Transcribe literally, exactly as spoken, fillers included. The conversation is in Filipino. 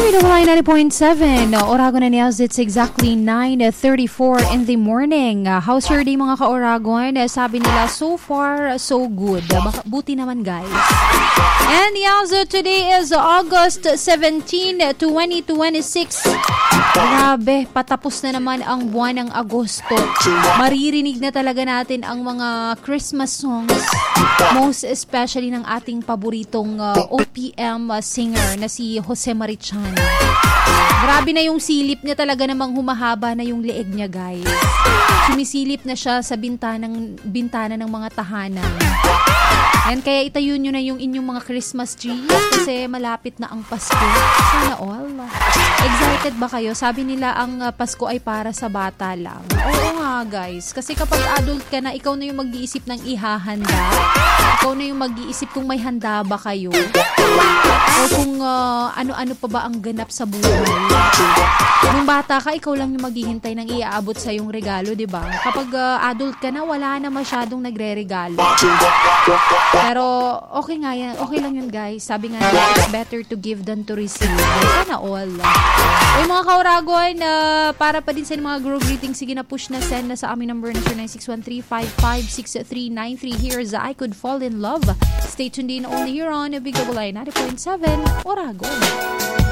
ninety point seven Oragon and Niels, it's exactly nine thirty-four in the morning. Uh, how's your day mga ka-Oragon? Uh, sabi nila, so far, so good. Uh, baka, buti naman guys. And Niels, uh, today is August seventeenth, twenty twenty-six. Grabe, patapos na naman ang buwan ng Agosto. Maririnig na talaga natin ang mga Christmas songs. Most especially ng ating paboritong uh, O P M uh, singer na si Jose Marichan. Grabe na yung silip niya, talaga namang humahaba na yung leeg niya guys. Sumisilip na siya sa bintanang, bintana ng mga tahanan. Yan, kaya itayo nyo na yung inyong mga Christmas trees kasi malapit na ang Pasko. Sana all. Excited ba kayo? Sabi nila ang uh, Pasko ay para sa bata lang. Oo nga guys, kasi kapag adult ka na, ikaw na yung mag-iisip ng ihahanda. Ikaw na yung mag-iisip kung may handa ba kayo. O kung uh, ano-ano pa ba ang ganap sa buhay. Nung bata ka, ikaw lang yung maghihintay ng iaabot sa yung regalo, di ba? Kapag uh, adult ka na, wala na masyadong nagre-regalo. Pero okay nga yan, okay lang yun guys. Sabi nga nila, it's better to give than to receive. Sana all. Uy mga ka-Oragon, uh, para pa din sa mga group greetings, sige na push na send na sa aming number na nine six one three five five six three nine three. Here's I Could Fall in Love. Stay tuned in only here on Big Double I ninety point seven Oragon.